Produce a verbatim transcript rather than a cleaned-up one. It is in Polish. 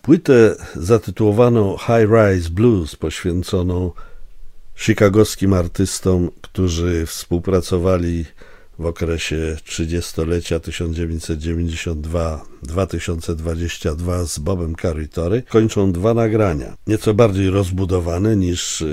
Płytę zatytułowaną High Rise Blues, poświęconą chicagowskim artystom, którzy współpracowali w okresie trzydziestolecia tysiąc dziewięćset dziewięćdziesiąt dwa do dwa tysiące dwudziestego drugiego z Bobem Carritory, kończą dwa nagrania, nieco bardziej rozbudowane niż